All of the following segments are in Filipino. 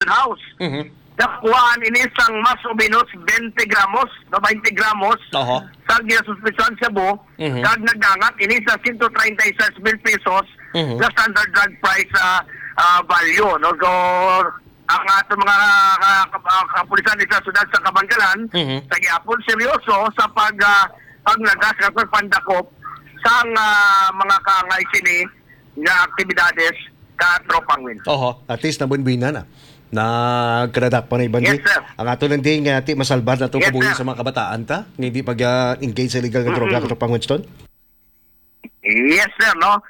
house. Nakuhaan inisang mas o menos 20 gramos, no, 20 gramos sa ginasuspetsyon sa buo, kag nagangat inisa 136,000 pesos na standard drug price value. No? So, ang ating mga kapulisan sa sudad sa Kabangkalan, sa gyapon seryoso sa paglagas at pagpandakop sa mga kaangay sini nga aktibidades ka Tropang Win. At least nabunbinan na. Nagkaradak pa na ibang yes, sir. Ang ato lang din nga masalbar na itong yes, kabuhin sa mga kabataan ta? Hindi pag-engage sa illegal na droga ka Tropang Winston? Yes, sir, no?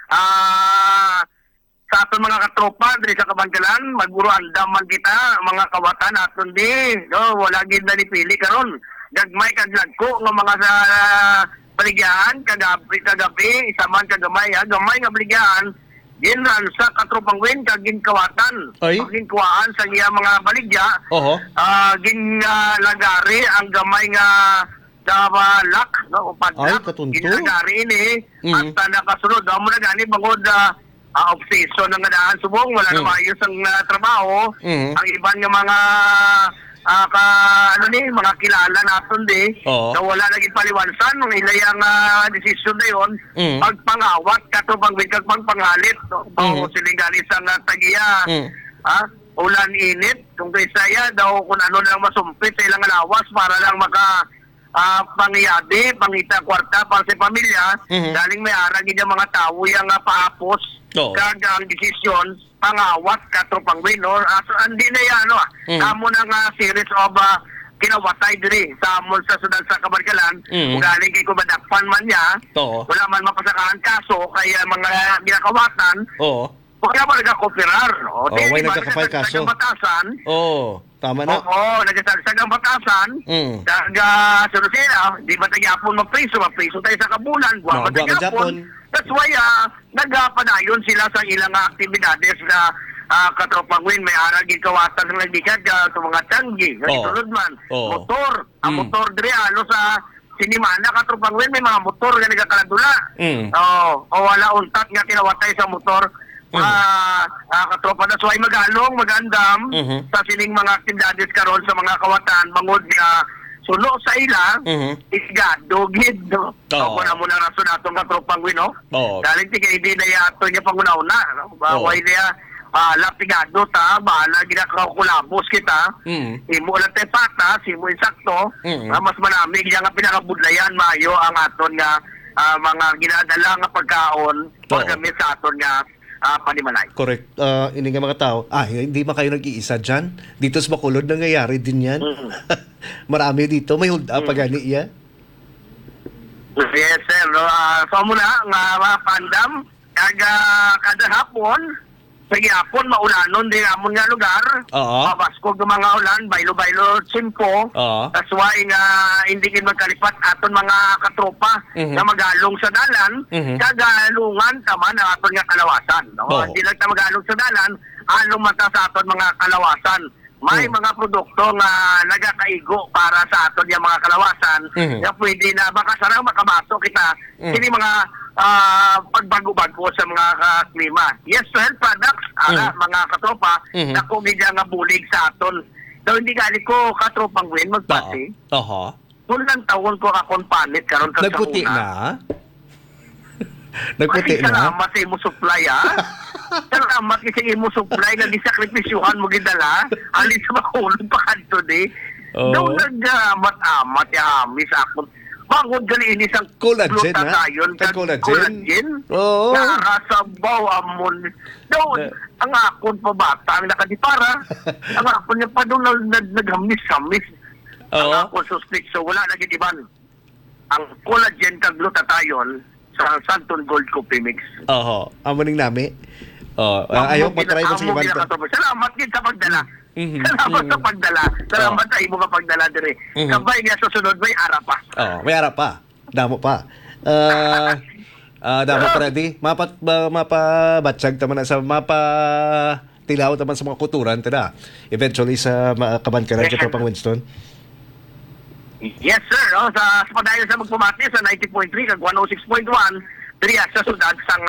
Sa aton mga katropa, diri sa Kabangkalan, maguro andam man kita, mga kawatan aton di, no? Wala gid na nipili karon. Gagmay kag lagko nga mga sa baligyan, kagabi, isa man kagamay, gamay nga baligyan, ginran sa Katropang Win kag ginkawatan. Ginkuwaan sa iya mga baligya. Ginlagari ang gamay nga lak, no, padlak. Ginlagari ini at nakasunod mo na gani bangod off-season nga daan subong wala na maayos ang trabaho. Ang iban nga mga mga kilala naton di na wala naging paliwansan ng ilayang desisyon na yun pagpangawat katubang wikag pangpangalit siling galis ang tagiya ulan init kung kaysaya daw kung ano lang masumpit sa ilang alawas para lang maka pangyadi, pangita kwarta para sa pamilya daling may arag yung mga tao yung paapos kag ang desisyon pangawat Katropang Win or hindi na yan kamo ng series of kinawatay diri sa amon sa sudad sa Kabangkalan galing kay kumadakpan man niya wala man mapasakahan kaso kaya mga ginakawatan kaya mo nagkakopirar may nagkakapay kaso tama na nagkasagang batasan sunod sila di ba tagyapon mapriso tayo sa kabulan guwa tagyapon. That's why nagpadayon sila sa ilang aktibidades na Katropang Win may aragin kawatan ng nagdikad sa mga tanggi. Tulad man, motor. Ang motor diri sa sinimana Katropang Win may mga motor nga nagkakaladula. Wala untat nga kinawatay sa motor. Katropa, that's why magandam sa sining mga aktibidades karon sa mga kawatan bangod suno sa ila dogid no na muna rason atong Katropang Win galing tigay di na yato niya panguna-una baway niya lapigado ta bala ginakakulabos kita imo lang tay patas imo insakto mas manami niya nga pinakabudlayan maayo ang aton nga mga ginadala nga pagkaon paggamit sa aton nga panimalay. Correct. Ini nga mga tao, hindi ba kayo nag-iisa dyan? Dito sa Bacolod nangyayari din yan. Marami dito. May hold up gani iya? Yes, sir. So muna, nga pandam, kada hapon, sige hapon, maulanon din amon nga lugar. Mabaskog ng mga ulan, baylo-baylo, simpo. That's why nga hindi kin magkalipat aton mga katropa na magalong sa dalan. Kagalungan tama na aton nga kalawasan. Hindi lang ta magalong sa dalan, along mata sa aton mga kalawasan. May mga produkto nga nagakaigo para sa aton yung mga kalawasan na pwede na baka sarang makabaso kita kini mga pagbago-bago sa mga klima. Yes, well, products, mga katropa, na kung hindi nga bulig sa aton. So, hindi gali ko Katropang Win magpati. Unang taon ko akong panit karon sa nagputi na? Nagputi na? Salamat sa imo supply, Salamat sa imo supply na disakripisyuhan mo gidala. Alis sa makulog pa kanto di. Daw nag-amat-amat amis akong bangod gali ini sang collagen collagen nakasabaw amon daw ang akon pa bata ang nakadipara ang akon niya pa doon naghamis-hamis ang akon suspect so wala na gidiban ang collagen kag glutathione sa Santon Gold Coffee Mix amo ning nami ayaw patry mo sa iban salamat gid sa pagdala salamat sa pagdala. Salamat sa imo nga pagdala dire. Kabay nga susunod may ara pa. May ara pa. Damo pa. Damo pa di. Mapabatsag taman sa tilaw taman sa mga kuturan tada. Eventually sa Kabangkalan sa Tropang Winston. Yes sir. Sa padayon sa magpumati sa 90.3 kag 106.1 diri sa sudad sang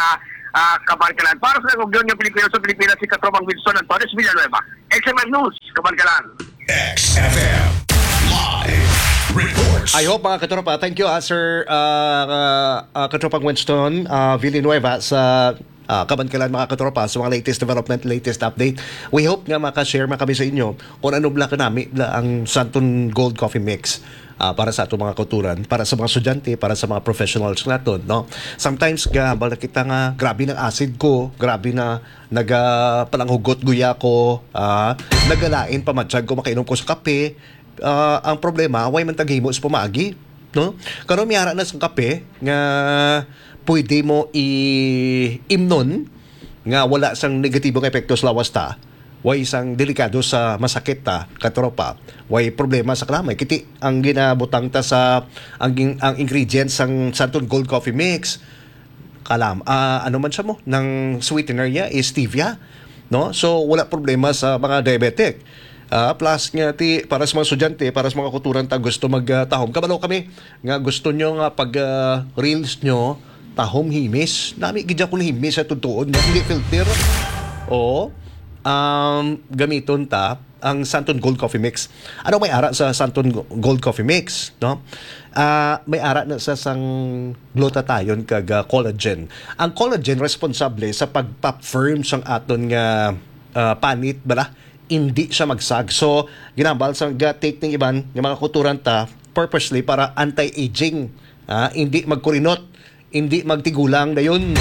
Kabarkalan. Para sa Gugyon ng Pilipinas sa Pilipinas, si Katropang Wilson Antones Villanueva. XMN News, Kabarkalan. XFM Live Reports. I hope mga katropa, thank you Sir Katropang Winston Villanueva sa Kabankalan mga katropa sa mga latest development, latest update. We hope nga makashare kami sa inyo kung ano bla kanami ang Santon Gold Coffee Mix para sa atong mga kulturan, para sa mga estudyante, para sa mga professionals naton, no? Sometimes bala kita nga grabe ng acid ko, grabe na palanghugot guya ko, nagalain pamatsyag ko makainom ko sa kape. Ang problema, way man taghimo sa pumagi, no? Karon miyara na sa kape nga pwede mo i-imnon nga wala sang negatibong epekto sa lawas ta, way isang delikado sa masakit ta, katropa, way problema sa kalamay. Kiti ang ginabutang ta sa ang ingredients sang Santon Gold Coffee Mix, ano man siya mo, ng sweetener niya is stevia, no? So wala problema sa mga diabetic. Plus nga para sa mga estudyante, para sa mga kulturan ta gusto magtahom. Kabalo kami nga gusto nyo nga pag reels nyo tahom himis. Nami gidya ko himis sa tutuon, hindi filter. O gamiton ta ang Santon Gold Coffee Mix. Ano may ara sa Santon Gold Coffee Mix, no? May ara na sa sang glutathione kag collagen. Ang collagen responsable sa pagpa-firm sang aton nga panit bala, hindi siya magsag. So ginambal sa take ng iban ng mga kulturan ta purposely para anti-aging, hindi magkurinot, hindi magtigulang na yun.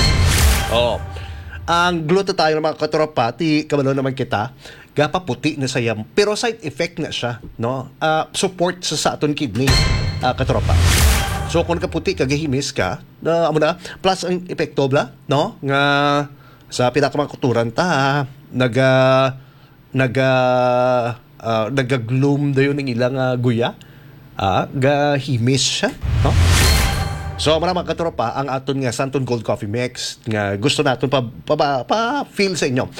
Ang glutathione ng mga katropa, kabalo naman kita, gapaputi na sayam. Pero side effect na siya, no? Support sa aton kidney, katropa. So kung kaputi, kagahimis ka, plus ang epekto bla, no? Nga sa pinakamang kulturan ta, nagagloom na yun ng ilang guya, gahimis siya, no? So, maraming katropa, ang aton nga Santon Gold Coffee Mix nga gusto natin pa-feel sa inyo.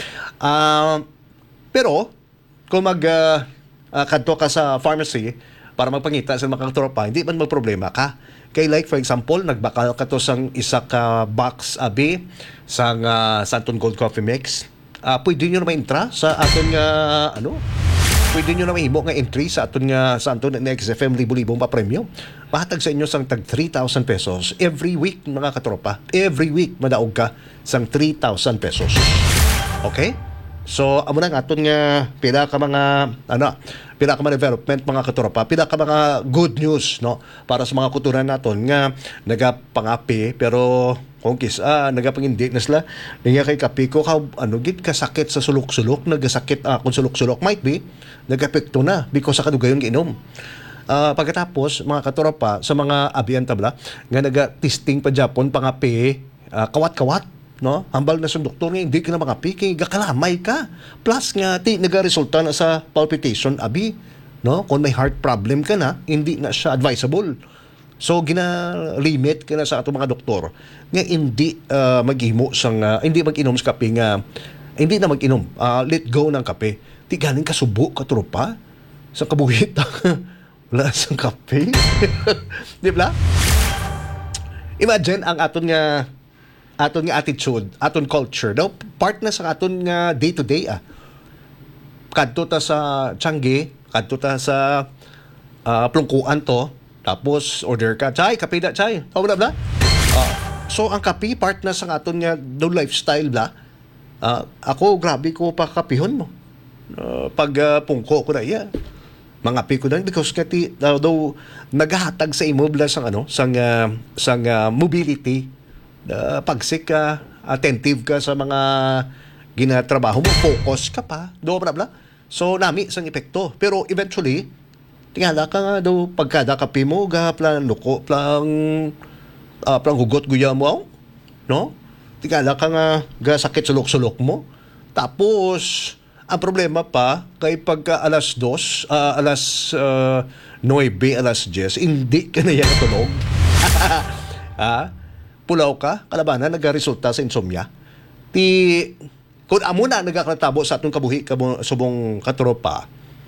Pero, kung kanto ka sa pharmacy para magpangita sa mga katropa, hindi man magproblema ka. Kay like, for example, nagbakal ka to sang isa ka box sang Santon Gold Coffee Mix. Pwede nyo na ma-intra sa aton nga, pwede nyo na mahimo nga entry sa aton nga Santon na XFM libo-libong pa premium. Pahatag sa inyo sang tag 3,000 pesos every week mga katropa. Every week madaog ka sang 3,000 pesos. Okay? So amo na aton nga pila ka mga development mga katropa, pila ka mga good news, no, para sa mga kulturan naton nga nagapangapi pero kung nagapangindi na sila niya kay kape ko gid kasakit sa sulok-sulok, nagasakit kung sulok-sulok might be nagapekto na because sa kadugayon giinom. Pagkatapos mga katropa sa mga abiyan tabla nga naga-testing pa Japon pangapi, kawat-kawat, no? Hambal na sa doktor nga hindi ka na mangapi kay gakalamay ka. Plus nga nagaresulta na sa palpitation no? Kung may heart problem ka na, hindi na siya advisable. So gina-limit ka na sa ato mga doktor nga hindi maghimo sang hindi mag-inom sa kape nga hindi na mag-inom. Let go ng kape. Di galing kasubo katropa sa kabuhit. Wala sang kape. Di ba? Imagine ang aton nga attitude, aton culture, no? Part na sa aton nga day to day kadto ta sa Changi, kadto ta sa plungkuan to, tapos order ka chay, kape da chay. Bla bla. So ang kape part na sa aton nga do lifestyle bla. Ako grabe ko pa kapihon mo. Pag pungko ko na iya. Mga ko na because kati daw naghahatag sa imo bla sang sang mobility, pagsik ka, attentive ka sa mga ginatrabaho mo, focus ka pa, do bla bla. So nami sang epekto, pero eventually tingala ka nga daw pagkada kape mo plan luko plan hugot guya mo, no? Tingala ka nga sakit sulok-sulok mo. Tapos ang problema pa, kay pagka alas 2, alas 9, alas 10, hindi ka na yan natulog. Pulaw ka, kalabanan, nagresulta sa insomnia. Kung amo na nagkakatabo sa atong kabuhi, subong katropa,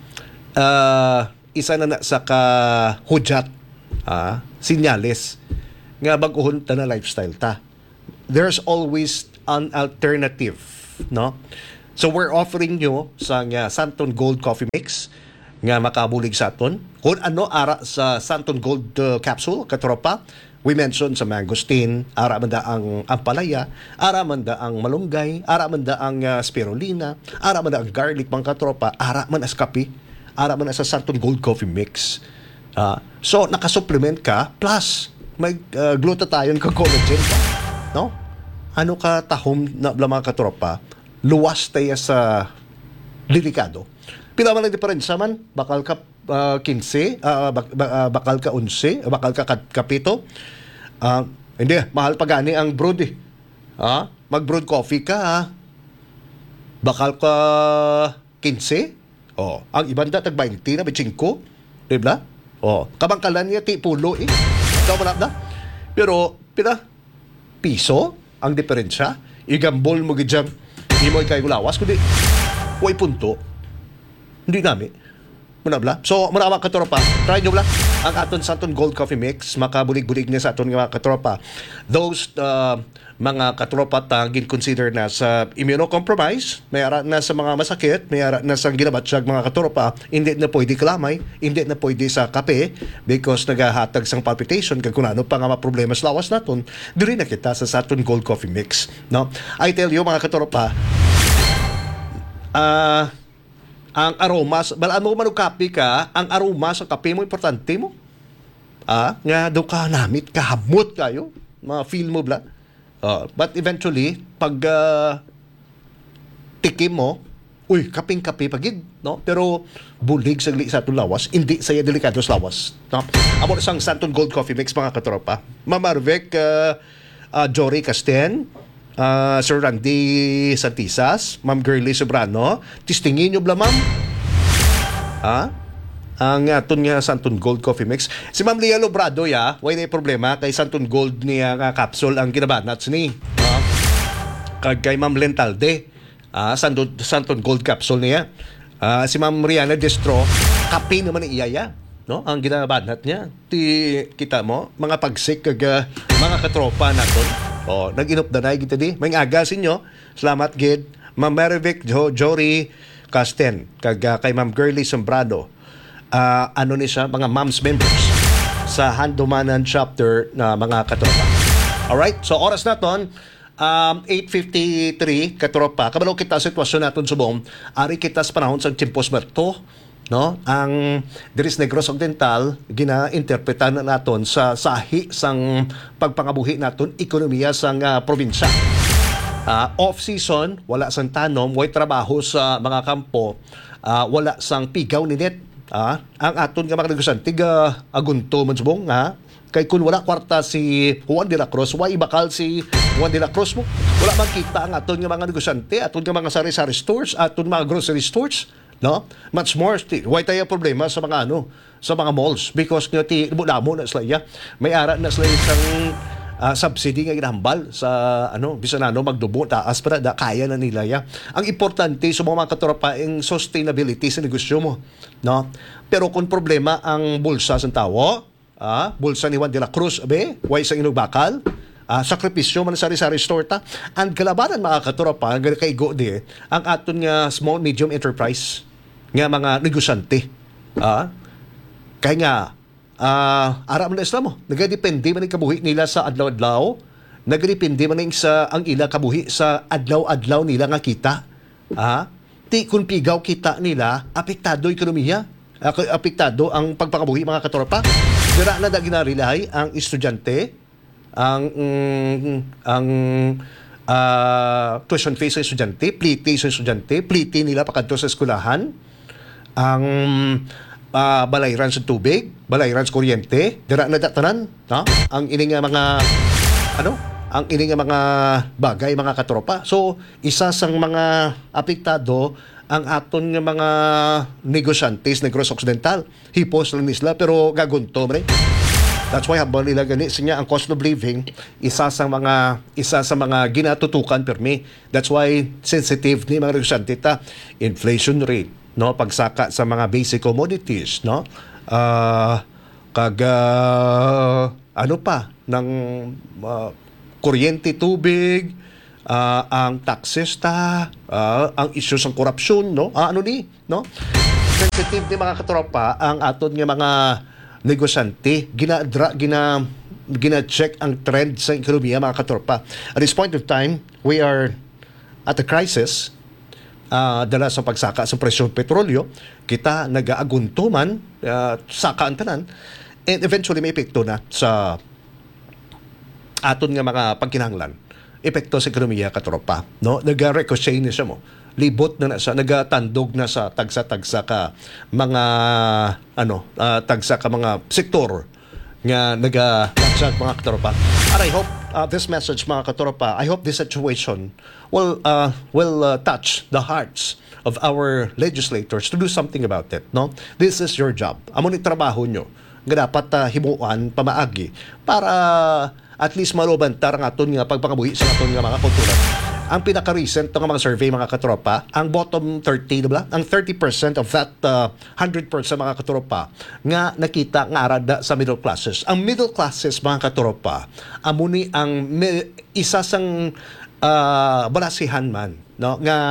isa na sa kahudyat, sinyales, nga baguhon ta na lifestyle ta. There's always an alternative, no? So we're offering you sa Santon Gold Coffee Mix nga makabulig sa aton. Kung ano ara sa Santon Gold capsule, katropa, we mentioned sa mangosteen, ara man da ang ampalaya, ara man da ang malunggay, ara man da ang spirulina, ara man da ang garlic, mga katropa, ara man as kape, ara man as sa Santon Gold Coffee Mix. So, nakasupplement ka, plus may glutathione ka, collagen ka, no? Ano ka tahom na mga katropa, luwas tayo sa delikado. Pila man ang diferensya man, bakal ka 15, bakal ka 11, bakal ka 7. Hindi, mahal pa gani ang brewed eh. Mag-brewed coffee ka, bakal ka 15. Ang ibanda tag 20 na, 25. Diba? Kabangkalan niya, pulo eh. Ikaw na. Pero, pila, piso ang diferensya. Igambol mo gidjang, hindi mo ikaw lawas, kundi, way punto. Hindi namin. Manabla. So, mga katropa, try nyo lang ang aton Santon Gold Coffee Mix. Makabulig-bulig niya sa aton mga katropa. Those mga katropa tangin consider na sa immunocompromise, may ara na sa mga masakit, may ara na sa ginabatsyag mga katropa, hindi na pwede kalamay, hindi na pwede sa kape because nagahatag sang palpitation kag kunano pa nga problema sa lawas naton, diri na kita sa Santon Gold Coffee Mix. No? I tell you mga katropa, ang aroma, balaan mo manugkapi ka, ang aroma sa kape mo, importante mo. Nga daw ka namit, kahamot kayo, ma-feel mo bla. But eventually, pag tikim mo, uy, kaping-kape pagid, no? Pero bulig sa itong lawas, hindi saya delikado sa lawas. No? Amo isang Santon Gold Coffee Mix, mga katropa. Ma'am Marvec, Jory Casten, Sir Randy Santisas, Ma'am Girlie Sobrano, tistingin nyo bla, ma'am? Ang aton nga Santon Gold Coffee Mix. Si Ma'am Lia Lobrado, way na problema kay Santon Gold niya capsule ang ginabanats ni. Kag kay Ma'am Lentalde, Santon Gold capsule niya. Si Ma'am Rihanna Destro, kape naman ni iyaya. No? Ang ginabanat niya. Kita mo, mga pagsik kag mga katropa naton. Nag-inop danay kita di. May agasin nyo. Salamat, Gid. Ma'am Marivic Jory Casten. Kag kay Ma'am Girlie Sombrado. Ano ni siya? Mga moms members sa Handumanan chapter na mga katropa. Alright? So, oras naton, 8:53, katropa. Kabalo kita sitwasyon naton subong. Ari kita sa panahon sa Tiempos Muerto. No, ang Diris Negros Occidental gina-interpretan naton sa sahi sang pagpangabuhi naton ekonomiya sang probinsya. Off-season, wala sang tanom, way trabaho sa mga kampo, wala sang pigaw ni net. Ang aton nga mga negosante agunto man subong kay kun wala kwarta si Juan de la Cruz, way bakal si Juan de la Cruz mo. Wala makita ang aton nga mga negosante, aton nga mga sari-sari stores, aton mga grocery stores. No? Much more, why tayo problema sa mga sa mga malls because nga mo na sila may ara na sila isang subsidy nga ginahambal sa bisan magdubo taas para da kaya na nila Ang importante sa mga katropa ang sustainability sa negosyo mo, no? Pero kung problema ang bulsa sa tao, bulsa ni Juan de la Cruz why sa inog bakal, sakripisyo man sa sari-sari store ta, ang kalabanan mga katropa ang kaigo di ang aton nga small medium enterprise nga mga negosyante. Kaya nga, ara man na Islam mo, nagadepende man ang kabuhi nila sa adlaw-adlaw, nagadepende man ang ila kabuhi sa adlaw-adlaw nila nga kita. Kung pigaw kita nila, apektado ekonomiya, apektado ang pagpakabuhi mga katropa. Dira na ginarelay ang estudyante, ang tuition fees sa estudyante, pliti sa estudyante, pliti nila pakadto sa eskulahan, ang balayran sa tubig, balayran sa kuryente, dira na datanan, ang ining mga ang ining mga bagay mga katropa. So, isa sang mga apektado ang aton nga mga negosyantes Negros Occidental. Hipos lang nisla pero gagunto man. That's why habang nila gani siya ang cost of living isa sa mga ginatutukan permi. That's why sensitive ni mga negosyante ta inflation rate, no, pagsaka sa mga basic commodities, no, ano pa ng kuryente, tubig, ang taxes ang issues ng korupsyon, no? No? Sensitive ni mga katropa ang aton nga mga negosyante, gina-check ang trend sa ekonomiya, mga katropa. At this point of time, we are at a crisis dala sa pagsaka sa presyo ng petrolyo. Kita nag-aaguntuman, saka ang tanan, and eventually may epekto na sa aton nga mga pagkinahanglan. Epekto sa ekonomiya, katropa, no? Nag-ricochet na siya mo. Libot na sa nagatandog na sa tagsa-tagsa ka mga tagsa ka mga sektor nga nagapagsag, mga katropa. And I hope this message, mga katropa, I hope this situation will touch the hearts of our legislators to do something about it, no? This is your job. Amo ni trabaho nyo nga dapat himuan pamaagi para at least malubantar ang aton nga pagpangabuhi sa aton nga mga kultura. Ang pinaka-recent ng mga survey, mga katropa, ang bottom 30, diba? Ang 30% of that 100% mga katropa nga nakita nga arada sa middle classes. Ang middle classes, mga katropa, amuni ang isa sang balasihan man, no? Nga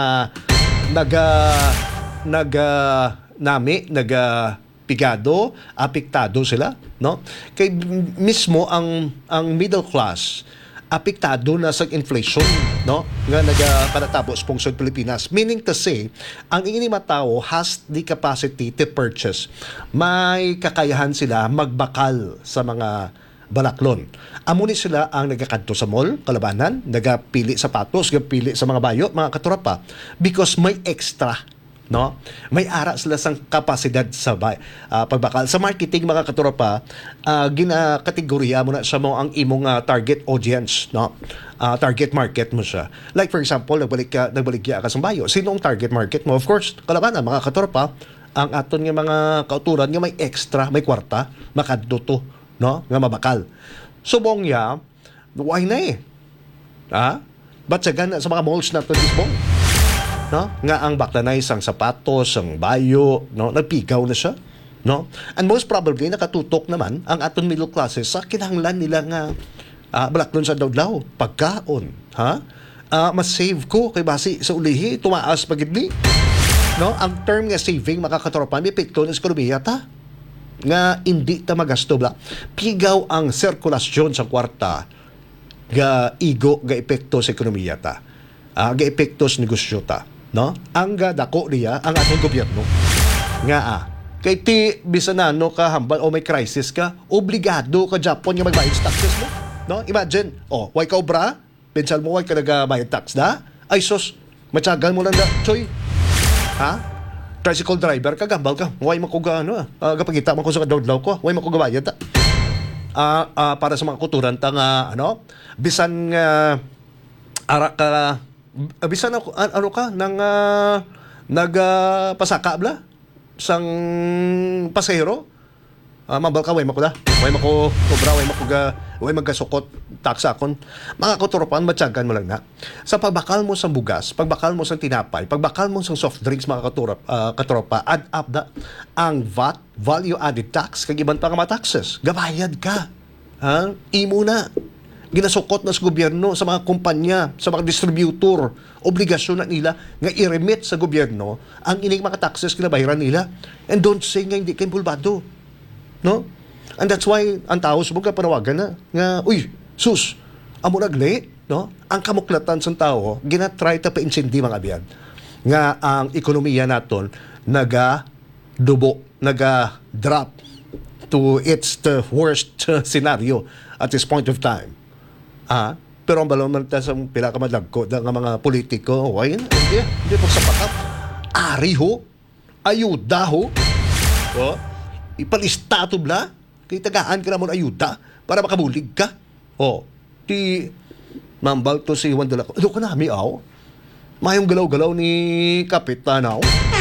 pigado, apektado sila, no? Kay mismo ang middle class apektado na sa inflation, no? Nga nagapanatapos pungsod Pilipinas. Meaning to say, ang ini matao has the capacity to purchase. May kakayahan sila magbakal sa mga balaklon. Amo ni sila ang nagakadto sa mall, kalabanan, nagapili sapatos, nagapili sa mga bayo, mga katropa, because may extra, no? May ara sila sang kapasidad sa pagbakal. Sa marketing, mga katropa, ginakategorya mo na sa mo ang imong target audience, no? Target market mo siya. Like for example, nagbaligya ka sa bayo. Sino ang target market mo? Of course, kalabanan, mga katropa, ang aton nga mga kauturan nga may extra, may kwarta, makadto to, no? Nga mabakal. Subong ya, why na Ba't sa mga malls na to mismo? No? Nga ang baklanay sang sapatos, ang bayo, no? Nagpigaw na siya, no? And most probably nakatutok naman ang aton middle classes sa kinahanglan nila nga balaklon sa dawdlaw, pagkaon, mas save ko kay basi sa ulihi tumaas pagidli, no? Ang term nga saving, mga katropa, may epekto sa ekonomiya ta nga hindi ta magasto bla. Pigaw ang sirkulasyon sa kwarta ga igo ga epekto sa ekonomiya ta, ga epekto sa negosyo ta, no? Ang dako niya ang atong gobyerno nga kay ti bisan no ka hambal o may crisis ka, obligado ka Japon nga magbayad sa taxes mo, no? Imagine, why ka obra, pensal mo why ka nagabayad tax da, ay sus, matyagan mo lang da, choy, tricycle driver ka, gambal ka, why makuga kapagita man ko sa kadawdlaw ko, why makuga bayad ta. Para sa mga kuturan ta nga bisan ara ka bisan ka nang nagpasaka bla sang pasahero, mabal ka way makuda, way mako obra, way magkasukot taksa kon. Mga kuturopan, matyagan mo lang na sa pagbakal mo sa bugas, pagbakal mo sa tinapay, pagbakal mo sa soft drinks, mga katropa, add up ang VAT, value added tax, kag iban pa nga mga taxes, gabayad ka, imo na ginasukot na sa gobyerno, sa mga kumpanya, sa mga distributor, obligasyon na nila nga i-remit sa gobyerno ang ining mga taxes kinabayaran nila. And don't say nga hindi kayo pulbado, no? And that's why ang tao subong ka panawagan na nga, uy, sus, amo naglate, no? Ang kamuklatan sa tao, ginatry ta pa-insindi, mga biyan, nga ang ekonomiya naton naga-dubo, naga-drop to its the worst scenario at this point of time. Pero ang balon man ta sa pila ka madagko nga mga politiko, why hindi po sapat. Ari ho, ayuda ho, ipalistato bla, kay tagaan ka namon ayuda para makabulig ka. Ti mambal to si Juan de la Cruz. Ano ka nami mayong galaw-galaw ni Kapitan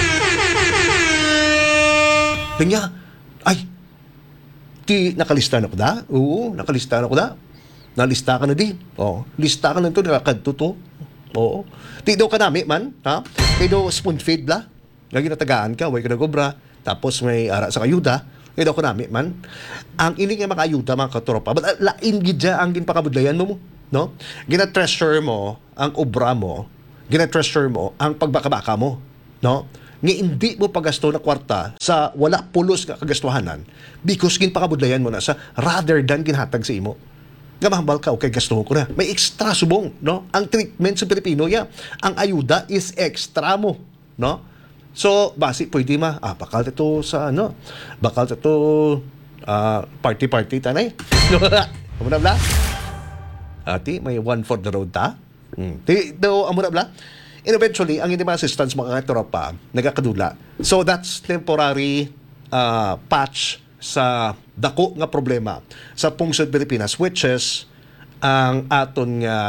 Tingya, ay, ti nakalista na ko da? Oo, nakalista na ko da. Nalista ka na din. Lista ka na ito, nakakadto to. Ti daw ka nami man, kay daw spoon feed bla. Lagi natagaan ka, way ka nagobra, tapos may ara sa ayuda. Kaya daw ko nami man. Ang ining nga mga ayuda, mga katropa, lain gidya ang ginpakabudlayan mo. no? Gina-treasure mo ang obra mo, gina-treasure mo ang pagbaka-baka mo, no? Nga hindi mo pagasto na kwarta sa wala pulos nga kagastuhanan because ginpakabudlayan mo na sa rather than ginhatag sa imo. Nga mahambal ka, okay, gastuhon ko na. May extra subong, no? Ang treatment sa Pilipino, ang ayuda is extra mo, no? So, basi, pwede bakal ito sa, bakal ito, party-party tanay. Amo na bla? Ati, may one for the road ta? Amo na bla? And eventually, ang hindi mga assistance mga tropa, nagkakadula. So, that's temporary patch sa dako nga problema sa pungsod Pilipinas, which is ang aton nga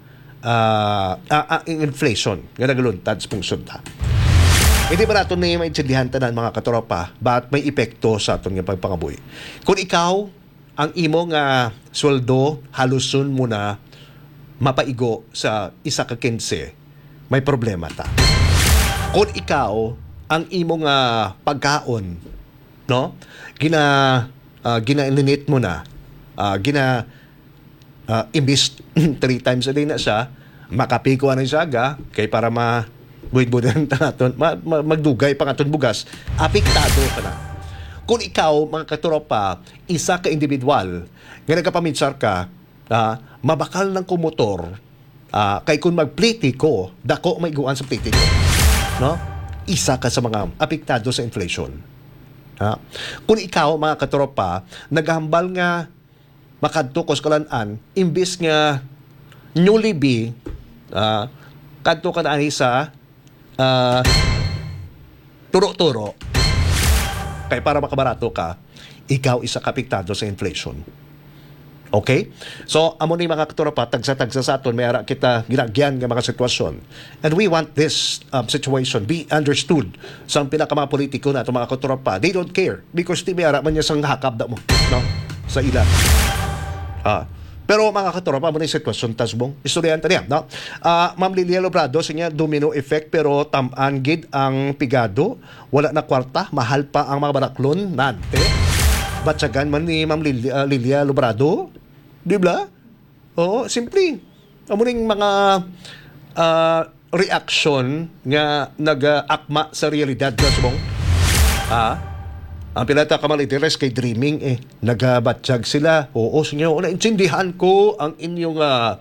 inflation nga nagluntad sa pungsod ta. Hindi ba natin na maintindihan tanan mga katropa ba't may epekto sa aton nga pagpangabuhi? Kung ikaw ang imo nga sweldo haluson mo na mapaigo sa isa ka 15, may problema ta. Kung ikaw ang imo nga pagkaon, no? Gina-init mo na, imbis 3 times a day na siya, makapiko na siya kay para buid-budan naton, magdugay pa aton bugas, apektado ka na. Kung ikaw, mga katropa, isa ka individual, nga nagkapamitsar ka, mabakal ng kumotor, kay kung magpliti ko, dako may iguan sa pliti ko. No? Isa ka sa mga apektado sa inflation. Kung ikaw, mga katropa, naghambal nga makadto ko sa kalanaan, imbis nga newly be, kadto ka na sa turo-turo, kaya para makabarato ka, ikaw isa kapiktado sa inflation. Okay? So, amo ni mga katropa, tagsa-tagsa sa aton, may ara kita ginagyan ng mga sitwasyon. And we want this situation be understood sa pinaka mga politiko na itong mga katropa. They don't care because di may ara man niya sang hakab da mo, no? Sa ila. Pero mga katropa, mo na yung sitwasyon tasbong. Istoryahan ta niya, no? Ma'am Lilia Lobrado, siya domino effect pero tamaan gid ang pigado. Wala na kwarta, mahal pa ang mga baraklon, nante. Batsagan man ni Ma'am Lilia Lobrado. Di ba? Oo, simple. Amo ning mga reaction nga nag-akma sa realidad tasbong. Ang pilata kamaliteres kay dreaming nagabatsyag sila. Oo, sinyo, naintindihan ko ang inyong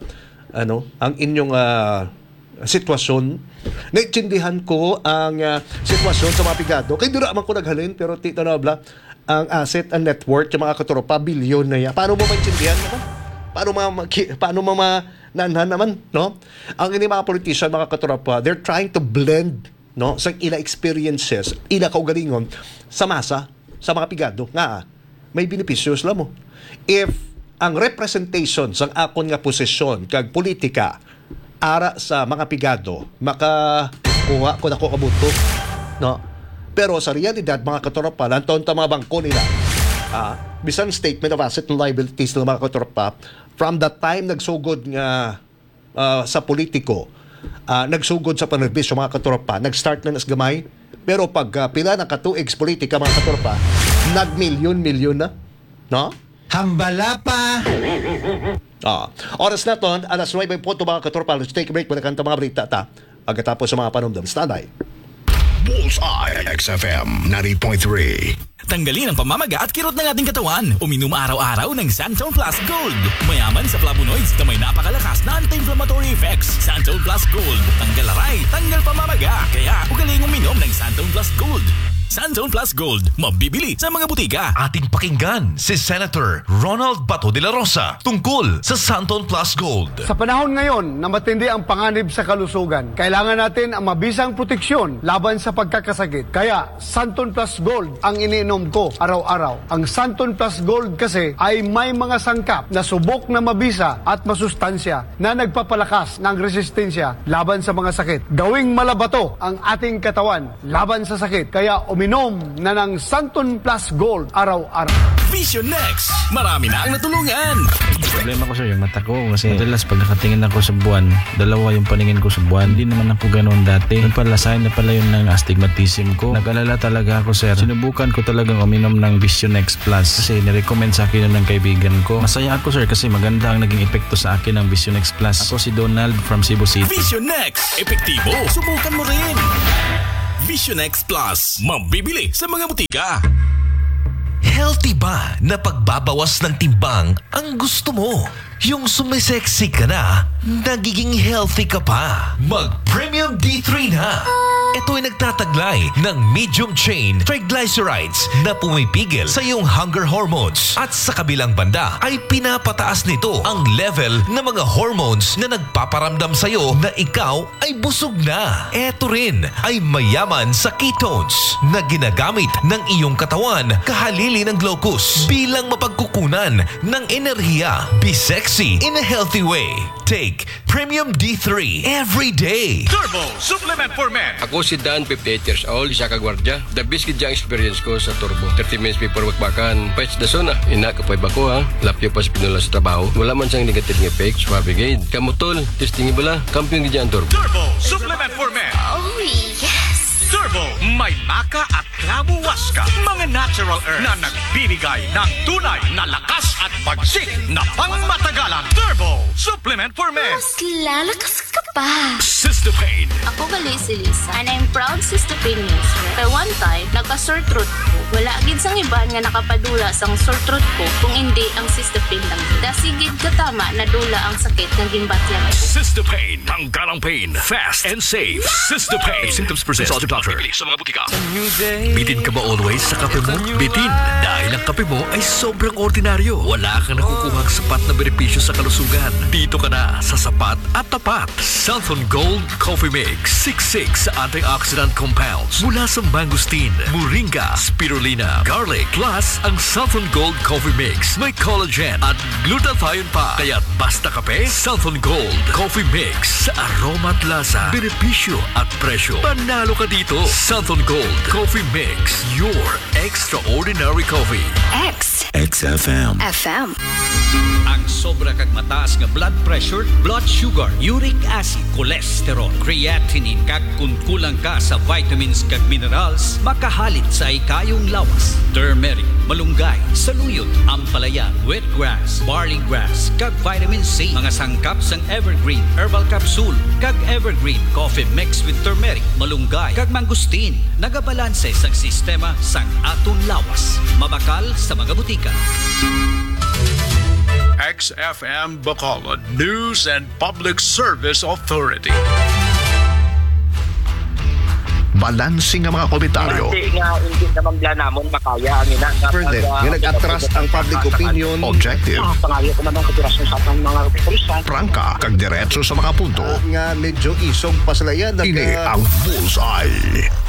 sitwasyon. Naintindihan ko ang sitwasyon sa mga pigado. Kay dira man ko naghalin pero tita Nobla, ang asset and net worth ng mga katropa bilyon na yan. Paano mo maintindihan naman? Paano mo nanhan naman, no? Ang ini mga politician, mga katropa, they're trying to blend, no, sa ila experiences, ila kaugalingon sa masa, sa mga pigado nga may benepisyo sila mo. If ang representation sa akon nga posisyon kag politika ara sa mga pigado makakuha ko na ko kabuto, no? Pero sa realidad mga katropa, lantaon ta mga bangko nila bisan statement of asset and liabilities ng mga katropa from the time nagsugod nga sa politiko, nagsugod sa panerbisyo mga katropa, nag-start na nas gamay. Pero pag pila ng katuigs politika mga katropa, nag-milyon-milyon na. No? Hambala pa! Oras na to, alas 9 po mga katropa. Let's take a break. Manakanta mga balita ta. Pagkatapos sa mga panumdam. Standby. Bullseye XFM 90.3. Tanggalin ang pamamaga at kirot ng ating katawan. Uminom araw-araw ng Santone Plus Gold. Mayaman sa flavonoids na may napakalakas na anti-inflammatory effects. Santone Plus Gold. Tanggal aray, tanggal pamamaga. Kaya ugaling uminom ng Santone Plus Gold. Santone Plus Gold. Mabibili sa mga butika. Ating pakinggan si Senator Ronald Bato de la Rosa tungkol sa Santone Plus Gold. Sa panahon ngayon na matindi ang panganib sa kalusugan, kailangan natin ang mabisang proteksyon laban sa pagkakasakit. Kaya Santone Plus Gold ang iniinom ko araw-araw. Ang Santone Plus Gold kasi ay may mga sangkap na subok na mabisa at masustansya na nagpapalakas ng resistensya laban sa mga sakit. Gawing malabato ang ating katawan laban sa sakit. Kaya uminom na ng Santon Plus Gold araw-araw. Vision Next! Marami na ang natulungan! Problema ko sir, yung mata ko kasi madalas pag nakatingin ako sa buwan, dalawa yung paningin ko sa buwan. Hindi naman ako ganoon dati. Yung pala sign na pala yun ng astigmatism ko. Nag-alala talaga ako sir. Sinubukan ko talagang uminom ng Vision Next Plus kasi nirecommend sa akin yun ng kaibigan ko. Masaya ako sir kasi maganda ang naging epekto sa akin ng Vision Next Plus. Ako si Donald from Cebu City. Vision Next! Epektibo! Subukan mo rin! Vision Next Plus. Mabibili sa mga butika. Healthy ba na pagbabawas ng timbang ang gusto mo? Yung sumisexy ka na, nagiging healthy ka pa. Mag-Premium D3 na! Ito ay nagtataglay ng medium chain triglycerides na pumipigil sa iyong hunger hormones. At sa kabilang banda ay pinapataas nito ang level ng mga hormones na nagpaparamdam sa iyo na ikaw ay busog na. Ito rin ay mayaman sa ketones na ginagamit ng iyong katawan kahalili ng glucose bilang mapagkukunan ng enerhiya. Be sexy in a healthy way. Take Premium D3 every day. Turbo Supplement for Men. Ako si Dan, 58 years old, isa ka gwardya. The best gid ang experience ko sa Turbo. 30 minutes before magbakan, pwede na sona. Ina kapoy ba ko ha? Lapyo pa sa pinula sa trabaho. Wala man siyang negative effect. Swabe gid. Kamutol, testing bala. Kampiyon gid ang Turbo. Turbo Supplement for Men. Oh, yes! Turbo, may maka at klabu waska. Mga natural earth na nagbibigay ng tunay na lakas at bagsik na pangmatagalan. Turbo Supplement for Men. Mas lalakas ka pa. Sister Pain. Ako gali si Lisa, and I'm proud Sister Pain user. Kaya one time, nagka-sore throat ko. Wala agad sang iban nga nakapadula sang sore throat ko kung hindi ang Sister Pain lang. Dasigid katama na dula ang sakit ng gimbatyan ko. Sister Pain. Tanggalang pain. Fast and safe. Sister Pain. If symptoms persist, consult your doctor. Bibili sa mga butika. Bitin ka ba always sa kape mo? Bitin! Dahil ang kape mo ay sobrang ordinaryo. Wala kang nakukuhang sapat na benepisyo sa kalusugan. Dito ka na sa sapat at tapat. Santon Gold Coffee Mix. 66 antioxidant compounds mula sa mangosteen, moringa, spirulina, garlic. Plus, ang Santon Gold Coffee Mix may collagen at glutathione pa. Kaya basta kape, Santon Gold Coffee Mix. Sa aroma at lasa, benepisyo at presyo. Panalo ka dito. Santon Gold Coffee Mix. Your extraordinary coffee. XFM. Ang sobra kag mataas nga blood pressure, blood sugar, uric acid, cholesterol, creatinine kag kung kulang ka sa vitamins kag minerals, makahalit sa ikayong lawas. Turmeric, malunggay, saluyot, ampalaya, wheatgrass, barley grass, kag vitamin C, mga sangkap sang Evergreen Herbal Capsule, kag Evergreen Coffee Mix with turmeric, malunggay, kag mangustin, nagabalanse sang sistema sang atong lawas. Mabakal sa mga butika. XFM Bacolod News and Public Service Authority. Balansing ang mga komentaryo. Kasi nga, hindi naman bla namon makaya ang ina. Further, nga nag-atras ang public opinion. Objective. Pangayo ko naman katirasyon sa atong mga opisyal. Prangka, kag diretso sa mga punto. Nga medyo isog pa sila yan. Ini ang Bullseye.